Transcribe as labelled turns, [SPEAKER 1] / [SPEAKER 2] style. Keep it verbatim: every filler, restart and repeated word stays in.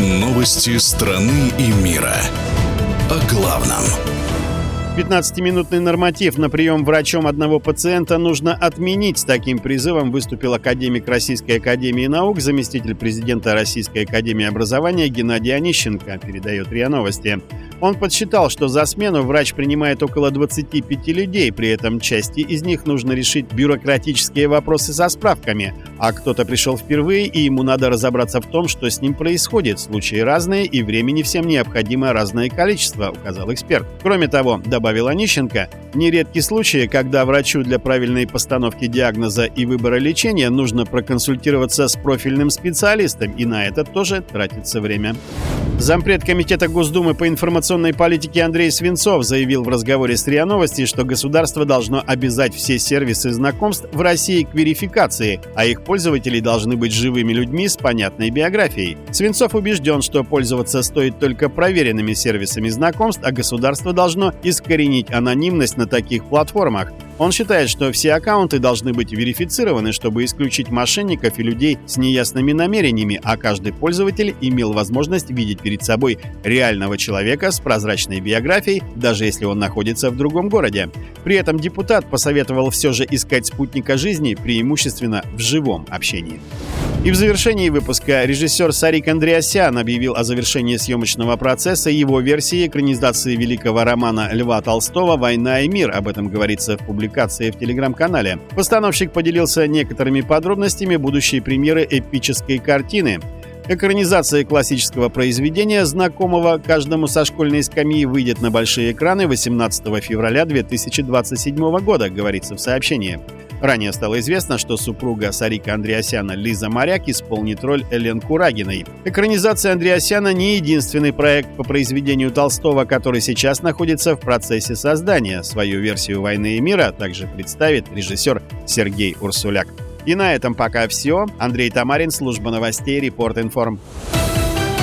[SPEAKER 1] Новости страны и мира. О главном.
[SPEAKER 2] пятнадцатиминутный норматив на прием врачом одного пациента нужно отменить. С таким призывом выступил академик Российской академии наук, заместитель президента Российской академии образования Геннадий Онищенко, передает РИА Новости. Он подсчитал, что за смену врач принимает около двадцати пяти людей, при этом части из них нужно решить бюрократические вопросы со справками, а кто-то пришел впервые, и ему надо разобраться в том, что с ним происходит. Случаи разные, и времени всем необходимо разное количество, указал эксперт. Кроме того, добавил Онищенко, нередки случаи, когда врачу для правильной постановки диагноза и выбора лечения нужно проконсультироваться с профильным специалистом, и на это тоже тратится время. Зампред Комитета Госдумы по информационной политике Андрей Свинцов заявил в разговоре с РИА Новости, что государство должно обязать все сервисы знакомств в России к верификации, а их пользователи должны быть живыми людьми с понятной биографией. Свинцов убежден, что пользоваться стоит только проверенными сервисами знакомств, а государство должно искоренить анонимность на таких платформах. Он считает, что все аккаунты должны быть верифицированы, чтобы исключить мошенников и людей с неясными намерениями, а каждый пользователь имел возможность видеть перед собой реального человека с прозрачной биографией, даже если он находится в другом городе. При этом депутат посоветовал все же искать спутника жизни преимущественно в живом общении. И в завершении выпуска режиссер Сарик Андреасян объявил о завершении съемочного процесса его версии экранизации великого романа Льва Толстого «Война и мир». Об этом говорится в публикации в телеграм-канале. Постановщик поделился некоторыми подробностями будущей премьеры эпической картины. Экранизация классического произведения, знакомого каждому со школьной скамьи, выйдет на большие экраны восемнадцатого февраля две тысячи двадцать седьмого года, говорится в сообщении. Ранее стало известно, что супруга Сарика Андреасяна Лиза Моряк исполнит роль Элен Курагиной. Экранизация Андреасяна не единственный проект по произведению Толстого, который сейчас находится в процессе создания. Свою версию «Войны и мира» также представит режиссер Сергей Урсуляк. И на этом пока все. Андрей Тамарин, служба новостей, Репорт Информ.